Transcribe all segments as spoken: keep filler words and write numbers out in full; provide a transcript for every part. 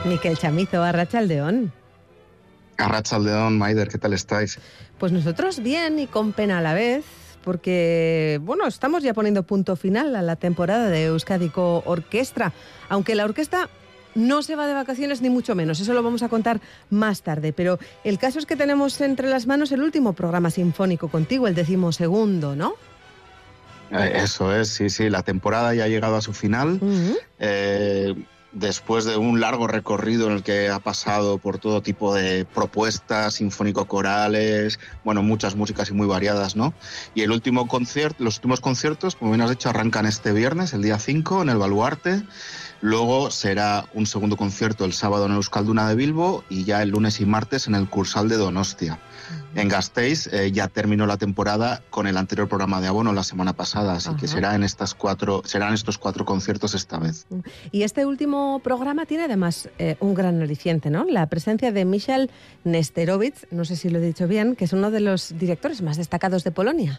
Miquel Chamizo, arratsaldeon. Arratsaldeon, Maider, ¿qué tal estáis? Pues nosotros bien y con pena a la vez, porque, bueno, estamos ya poniendo punto final a la temporada de Euskadiko Orkestra, aunque la orquesta no se va de vacaciones ni mucho menos, eso lo vamos a contar más tarde, pero el caso es que tenemos entre las manos el último programa sinfónico contigo, el decimosegundo, ¿no? Eso es, sí, sí, la temporada ya ha llegado a su final. Uh-huh. Eh, después de un largo recorrido en el que ha pasado por todo tipo de propuestas sinfónico-corales, bueno, muchas músicas y muy variadas, ¿no? Y el último concierto, los últimos conciertos, como bien has dicho, arrancan este viernes, el día cinco, en el Baluarte. Luego será un segundo concierto el sábado en Euskalduna de Bilbo y ya el lunes y martes en el Cursal de Donostia. Uh-huh. En Gasteiz eh, ya terminó la temporada con el anterior programa de abono la semana pasada, así uh-huh. que será en estas cuatro, serán estos cuatro conciertos esta vez. Y este último programa tiene además eh, un gran aliciente, ¿no? La presencia de Michal Nesterovic, no sé si lo he dicho bien, que es uno de los directores más destacados de Polonia.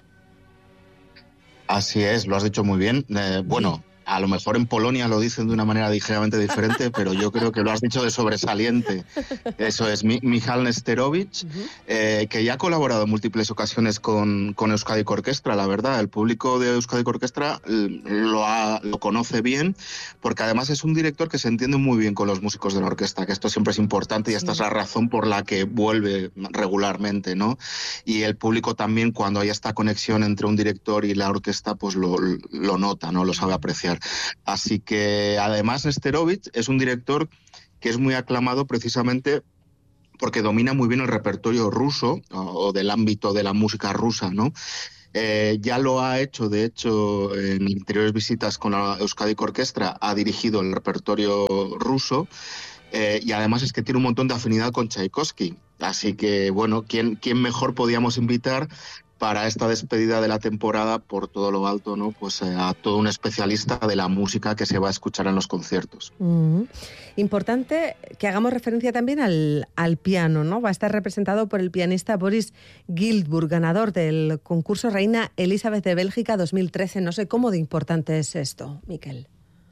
Así es, lo has dicho muy bien. Eh, bueno, a lo mejor en Polonia lo dicen de una manera ligeramente diferente, pero yo creo que lo has dicho de sobresaliente. Eso es, Michal Nesterovic, uh-huh. eh, que ya ha colaborado en múltiples ocasiones con, con Euskadiko Orkestra, la verdad. El público de Euskadiko Orkestra lo, ha, lo conoce bien, porque además es un director que se entiende muy bien con los músicos de la orquesta, que esto siempre es importante y sí. Esta es la razón por la que vuelve regularmente, ¿no? Y el público también, cuando hay esta conexión entre un director y la orquesta, pues lo, lo nota, ¿no? Lo sabe apreciar. Así que además Nesterovic es un director que es muy aclamado precisamente porque domina muy bien el repertorio ruso o, o del ámbito de la música rusa, ¿no? Eh, ya lo ha hecho, de hecho, en anteriores visitas con la Euskadiko Orkestra, ha dirigido el repertorio ruso eh, y además es que tiene un montón de afinidad con Tchaikovsky. Así que, bueno, ¿quién, quién mejor podíamos invitar para esta despedida de la temporada por todo lo alto, ¿no? Pues eh, a todo un especialista de la música que se va a escuchar en los conciertos. Uh-huh. Importante que hagamos referencia también al, al piano, ¿no? Va a estar representado por el pianista Boris Giltburg, ganador del concurso Reina Elizabeth de Bélgica dos mil trece. No sé cómo de importante es esto, Miquel.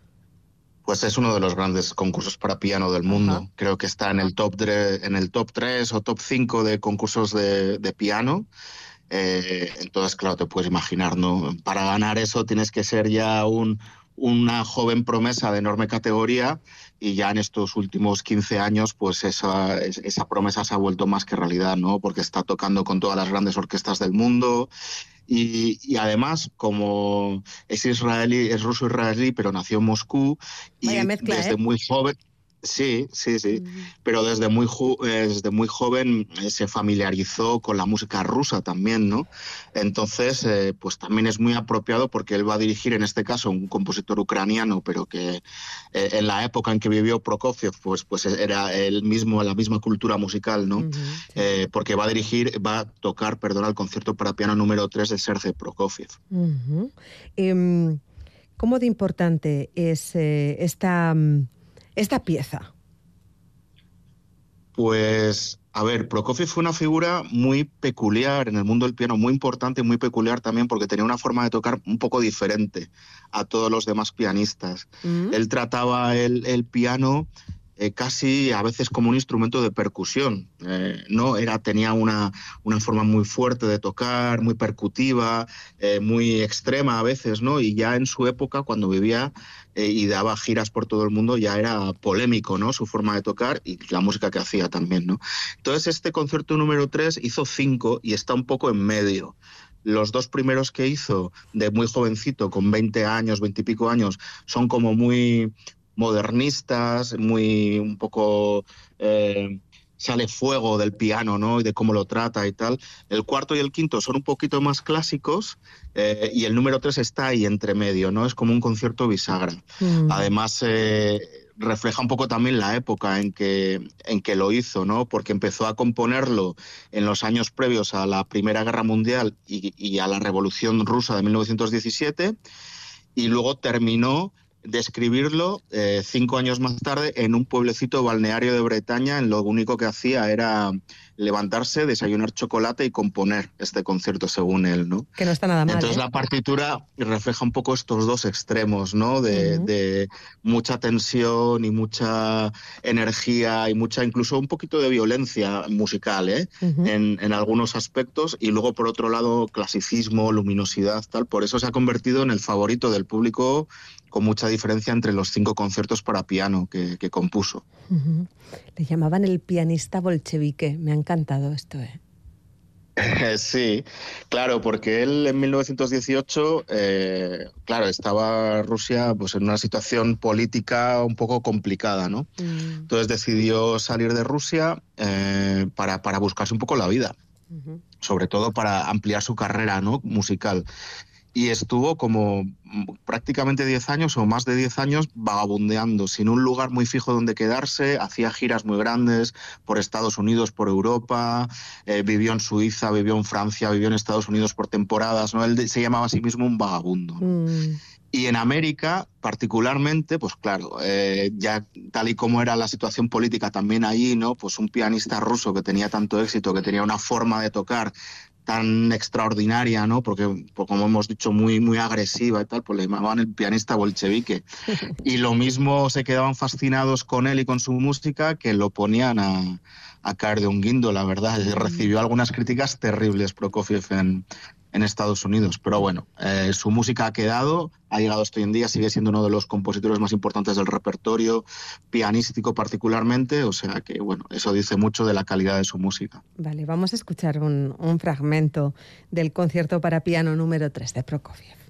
Pues es uno de los grandes concursos para piano del mundo. Uh-huh. Creo que está en el top tre- en el top tres o top cinco de concursos de, de piano. Eh, entonces, claro, te puedes imaginar, ¿no? Para ganar eso tienes que ser ya un, una joven promesa de enorme categoría y ya en estos últimos quince años, pues esa, esa promesa se ha vuelto más que realidad, ¿no? Porque está tocando con todas las grandes orquestas del mundo y, y además, como es israelí, es ruso-israelí, pero nació en Moscú y Vaya mezcla, desde ¿eh? muy joven... Sí, sí, sí, uh-huh. pero desde muy, ju- desde muy joven eh, se familiarizó con la música rusa también, ¿no? Entonces, eh, pues también es muy apropiado porque él va a dirigir, en este caso, un compositor ucraniano, pero que eh, en la época en que vivió Prokofiev, pues, pues era el mismo, la misma cultura musical, ¿no? Uh-huh, sí. eh, porque va a dirigir, va a tocar, perdón, el concierto para piano número tres de Sergei Prokofiev. Uh-huh. Um, ¿Cómo de importante es eh, esta... Um... esta pieza? Pues, a ver, Prokofiev fue una figura muy peculiar en el mundo del piano, muy importante y muy peculiar también porque tenía una forma de tocar un poco diferente a todos los demás pianistas. Mm. Él trataba el, el piano eh, casi a veces como un instrumento de percusión, eh, ¿no? Era, tenía una, una forma muy fuerte de tocar, muy percutiva, eh, muy extrema a veces, ¿no? Y ya en su época, cuando vivía eh, y daba giras por todo el mundo, ya era polémico, ¿no? Su forma de tocar y la música que hacía también, ¿no? Entonces este concierto número tres hizo cinco y está un poco en medio. Los dos primeros que hizo de muy jovencito, con veinte años, veinte y pico años, son como muy modernistas, muy un poco eh, sale fuego del piano, ¿no? Y de cómo lo trata y tal. El cuarto y el quinto son un poquito más clásicos eh, y el número tres está ahí entre medio, ¿no? Es como un concierto bisagra. Mm. Además, eh, refleja un poco también la época en que, en que lo hizo, ¿no? Porque empezó a componerlo en los años previos a la Primera Guerra Mundial y, y a la Revolución Rusa de mil novecientos diecisiete y luego terminó describirlo eh, cinco años más tarde en un pueblecito balneario de Bretaña, en lo único que hacía era levantarse, desayunar chocolate y componer este concierto, según él, ¿no? Que no está nada mal. Entonces ¿eh? la partitura refleja un poco estos dos extremos, ¿no? De, uh-huh. de mucha tensión y mucha energía y mucha, incluso un poquito de violencia musical, ¿eh? Uh-huh. en, en algunos aspectos, y luego por otro lado clasicismo, luminosidad, tal. Por eso se ha convertido en el favorito del público, con mucha diferencia entre los cinco conciertos para piano que, que compuso. Uh-huh. Le llamaban el pianista bolchevique. Me ha encantado esto, ¿eh? Sí, claro, porque él en mil novecientos dieciocho, eh, claro, estaba Rusia pues en una situación política un poco complicada, ¿no? Mm. Entonces decidió salir de Rusia eh, para, para buscarse un poco la vida, uh-huh. sobre todo para ampliar su carrera, ¿no? musical. Y estuvo como prácticamente diez años o más de diez años vagabundeando, sin un lugar muy fijo donde quedarse. Hacía giras muy grandes por Estados Unidos, por Europa, eh, vivió en Suiza, vivió en Francia, vivió en Estados Unidos por temporadas, ¿no? Él se llamaba a sí mismo un vagabundo, ¿no? Mm. Y en América, particularmente, pues claro, eh, ya tal y como era la situación política también allí, ¿no? Pues un pianista ruso que tenía tanto éxito, que tenía una forma de tocar tan extraordinaria, ¿no? Porque, pues, como hemos dicho, muy, muy agresiva y tal, pues le llamaban el pianista bolchevique. Y lo mismo se quedaban fascinados con él y con su música, que lo ponían a, a caer de un guindo, la verdad. Recibió algunas críticas terribles Prokofiev en, en Estados Unidos, pero bueno, eh, su música ha quedado, ha llegado hasta hoy en día, sigue siendo uno de los compositores más importantes del repertorio, pianístico particularmente, o sea que, bueno, eso dice mucho de la calidad de su música. Vale, vamos a escuchar un, un fragmento del concierto para piano número tres de Prokofiev.